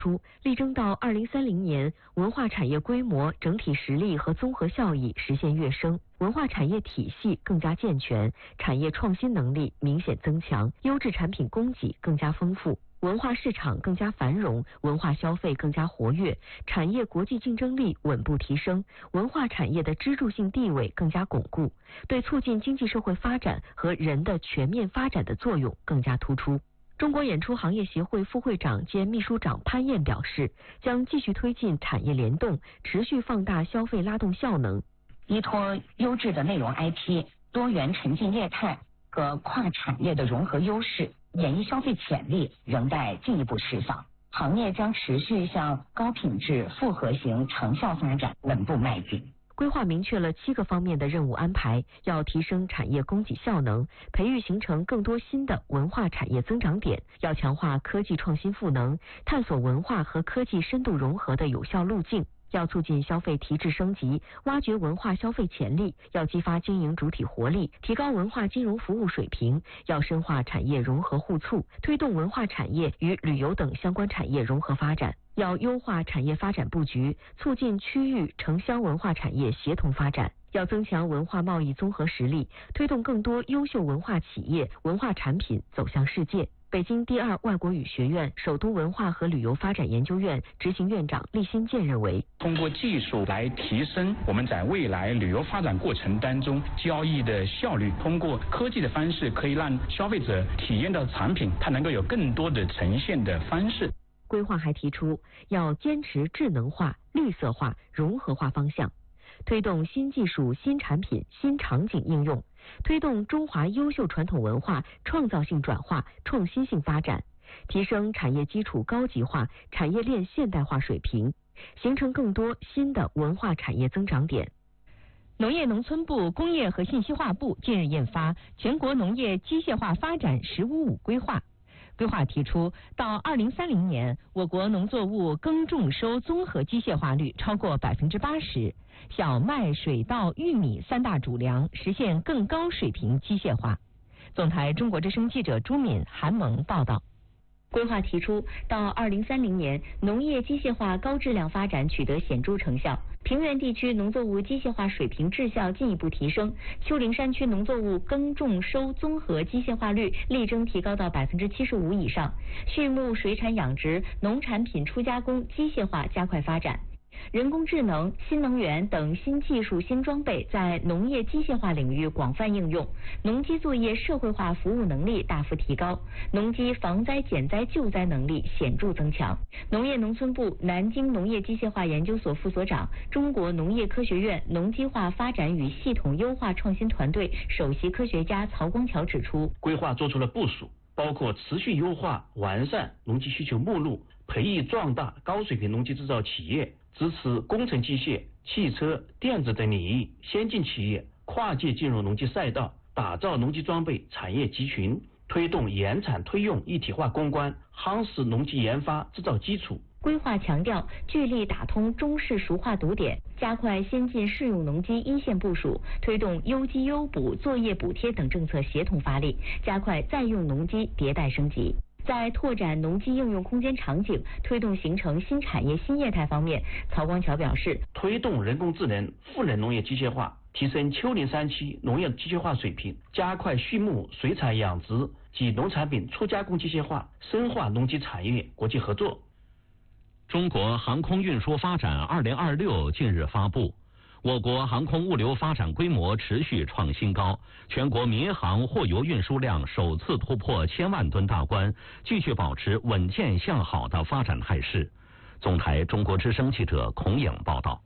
力争到2030年，文化产业规模、整体实力和综合效益实现跃升，文化产业体系更加健全，产业创新能力明显增强，优质产品供给更加丰富，文化市场更加繁荣，文化消费更加活跃，产业国际竞争力稳步提升，文化产业的支柱性地位更加巩固，对促进经济社会发展和人的全面发展的作用更加突出。中国演出行业协会副会长兼秘书长潘燕表示，将继续推进产业联动，持续放大消费拉动效能， 依托优质的内容 IP、多元沉浸业态和跨产业的融合优势，演艺消费潜力仍待进一步释放。行业将持续向高品质复合型长效发展稳步迈进。 规划明确了7个方面的任务安排，要提升产业供给效能，培育形成更多新的文化产业增长点，要强化科技创新赋能，探索文化和科技深度融合的有效路径。要促进消费提质升级，挖掘文化消费潜力，要激发经营主体活力，提高文化金融服务水平，要深化产业融合互促，推动文化产业与旅游等相关产业融合发展。要优化产业发展布局，促进区域城乡文化产业协同发展。要增强文化贸易综合实力，推动更多优秀文化企业、文化产品走向世界。北京第2外国语学院首都文化和旅游发展研究院执行院长厉新建认为， 通过技术来提升我们在未来旅游发展过程当中交易的效率，通过科技的方式可以让消费者体验到产品它能够有更多的呈现的方式。 规划还提出要坚持智能化、绿色化、融合化方向，推动新技术、新产品、新场景应用，推动中华优秀传统文化创造性转化、创新性发展，提升产业基础高级化、产业链现代化水平，形成更多新的文化产业增长点。 农业农村部、工业和信息化部近日印发《全国农业机械化发展“15+5”规划》。规划提出，到2030年，我国农作物耕种收综合机械化率超过80%，小麦、水稻、玉米3大主粮实现更高水平机械化。总台中国之声记者朱敏、韩萌报道。 规划提出，到2030年，农业机械化高质量发展取得显著成效，平原地区农作物机械化水平质效进一步提升，丘陵山区农作物耕种收综合机械化率力争提高到75%以上，畜牧水产养殖、农产品初加工机械化加快发展。人工智能、新能源等新技术、新装备在农业机械化领域广泛应用，农机作业社会化服务能力大幅提高，农机防灾减灾救灾能力显著增强。农业农村部南京农业机械化研究所副所长、中国农业科学院农机化发展与系统优化创新团队首席科学家曹光桥指出， 规划做出了部署，包括持续优化完善农机需求目录，培育壮大高水平农机制造企业，支持工程机械、汽车、电子等领域先进企业跨界进入农机赛道，打造农机装备产业集群，推动研产推用一体化攻关，夯实农机研发制造基础。 规划强调聚力打通中式熟化堵点，加快先进适用农机一线部署，推动优机优补、作业补贴等政策协同发力，加快在用农机迭代升级。在拓展农机应用空间场景、推动形成新产业新业态方面，曹光桥表示， 推动人工智能赋能农业机械化，提升丘陵山区农业机械化水平，加快畜牧水产养殖及农产品初加工机械化，深化农机产业国际合作。 中国航空运输发展2026近日发布，我国航空物流发展规模持续创新高，全国民航货邮运输量首次突破1000万吨大关，继续保持稳健向好的发展态势。总台中国之声记者孔颖报道。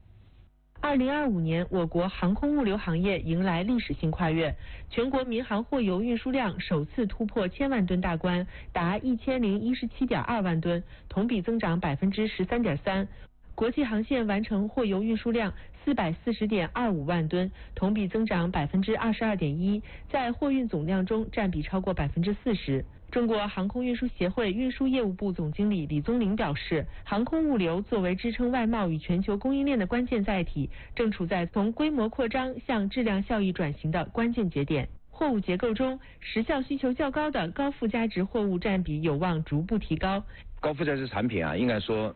2025年，我国航空物流行业迎来历史性跨越，全国民航货邮运输量首次突破1000万吨大关，达1017.2万吨，同比增长13.3%。国际航线完成货邮运输量440.25万吨，同比增长22.1%，在货运总量中占比超过40%。中国航空运输协会运输业务部总经理李宗林表示，航空物流作为支撑外贸与全球供应链的关键载体，正处在从规模扩张向质量效益转型的关键节点。货物结构中，时效需求较高的高附加值货物占比有望逐步提高。 高附加值产品啊，应该说